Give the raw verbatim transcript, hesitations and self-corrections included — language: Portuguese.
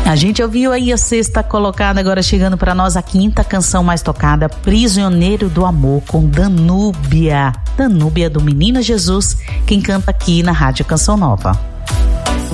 A gente ouviu aí a sexta colocada, agora chegando para nós a quinta canção mais tocada, Prisioneiro do Amor, com Danúbia. Danúbia do Menino Jesus, quem canta aqui na Rádio Canção Nova.